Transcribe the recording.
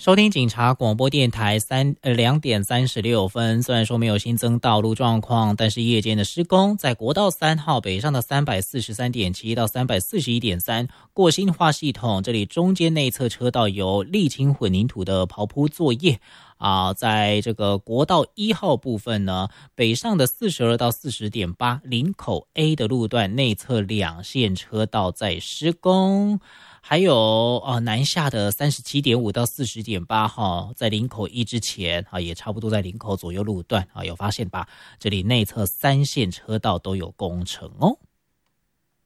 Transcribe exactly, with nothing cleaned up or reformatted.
收听警察广播电台三呃两点三十六分，虽然说没有新增道路状况，但是夜间的施工在国道三号北上的三百四十三点七到三百四十一点三过新化系统，这里中间内侧车道有沥青混凝土的刨铺作业啊，在这个国道一号部分呢，北上的四十二到四十点八林口 A 的路段内侧两线车道在施工。还有呃南下的三十七点五到四十点八哈，在林口一之前啊，也差不多在林口左右路段啊，有发现吧？这里内侧三线车道都有工程哦。